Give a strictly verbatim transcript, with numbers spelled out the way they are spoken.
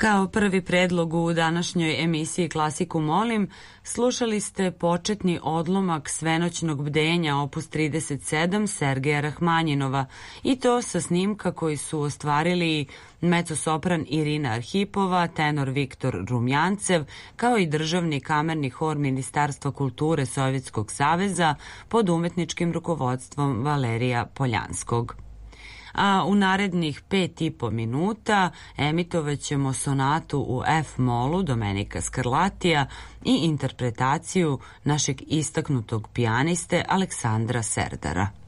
Kao prvi predlog u današnjoj emisiji Klasiku molim, slušali ste početni odlomak svenoćnog bdenja opus trideset sedam Sergeja Rahmanjinova i to sa snimka koji su ostvarili mecosopran Irina Arhipova, tenor Viktor Rumjancev, kao i državni kamerni hor Ministarstva kulture Sovjetskog saveza pod umetničkim rukovodstvom Valerija Poljanskog. A u narednih pet i po minuta emitovat ćemo sonatu u F-molu Domenika Skarlatija i interpretaciju našeg istaknutog pijaniste Aleksandra Serdara.